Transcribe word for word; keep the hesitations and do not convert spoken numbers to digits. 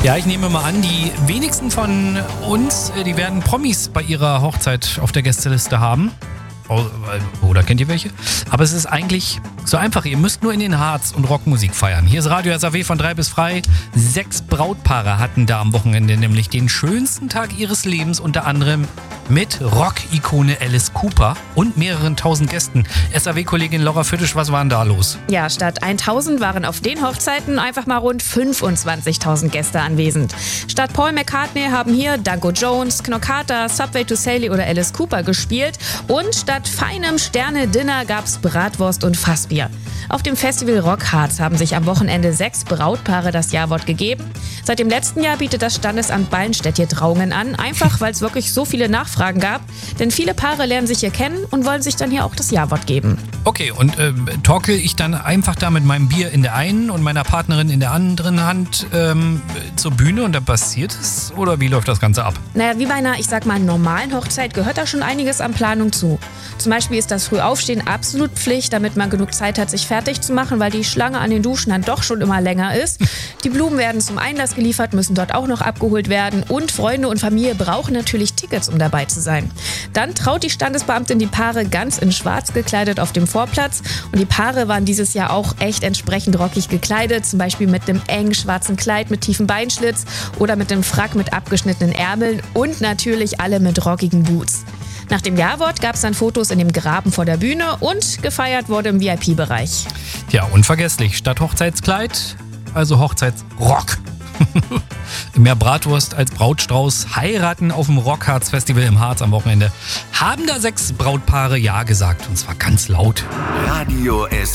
Ja, ich nehme mal an, die wenigsten von uns, äh, die werden Promis bei ihrer Hochzeit auf der Gästeliste haben. Oh, oder kennt ihr welche? Aber es ist eigentlich so einfach. Ihr müsst nur in den Harz und Rockmusik feiern. Hier ist Radio S A W von drei bis frei. Sechs Brautpaare hatten da am Wochenende nämlich den schönsten Tag ihres Lebens, unter anderem mit Rock-Ikone Alice Cooper und mehreren tausend Gästen. S A W-Kollegin Laura Füttisch, was war denn da los? Ja, statt tausend waren auf den Hochzeiten einfach mal rund fünfundzwanzigtausend Gäste anwesend. Statt Paul McCartney haben hier Danko Jones, Knockator, Subway to Sally oder Alice Cooper gespielt. Und statt feinem Sterne-Dinner gab's Bratwurst und Fassbier. Auf dem Festival Rock Harz haben sich am Wochenende sechs Brautpaare das Ja-Wort gegeben. Seit dem letzten Jahr bietet das Standesamt Ballenstedt hier Trauungen an, einfach weil es wirklich so viele Nachfragen gab. Denn viele Paare lernen sich hier kennen und wollen sich dann hier auch das Ja-Wort geben. Okay, und äh, torkel ich dann einfach da mit meinem Bier in der einen und meiner Partnerin in der anderen Hand ähm, zur Bühne und dann passiert es? Oder wie läuft das Ganze ab? Naja, wie bei einer, ich sag mal, normalen Hochzeit gehört da schon einiges an Planung zu. Zum Beispiel ist das Frühaufstehen absolut Pflicht, damit man genug Zeit hat, sich fertig zu machen, weil die Schlange an den Duschen dann doch schon immer länger ist. Die Blumen werden zum Einlass geliefert, müssen dort auch noch abgeholt werden und Freunde und Familie brauchen natürlich Tickets, um dabei zu sein. Dann traut die Standesbeamtin die Paare ganz in schwarz gekleidet auf dem Vorplatz und die Paare waren dieses Jahr auch echt entsprechend rockig gekleidet, zum Beispiel mit dem engen schwarzen Kleid mit tiefem Beinschlitz oder mit dem Frack mit abgeschnittenen Ärmeln und natürlich alle mit rockigen Boots. Nach dem Ja-Wort gab es dann Fotos in dem Graben vor der Bühne und gefeiert wurde im V I P-Bereich. Ja, unvergesslich. Statt Hochzeitskleid, also Hochzeitsrock. Mehr Bratwurst als Brautstrauß, heiraten auf dem Rockharz-Festival im Harz am Wochenende. Haben da sechs Brautpaare Ja gesagt und zwar ganz laut. Radio S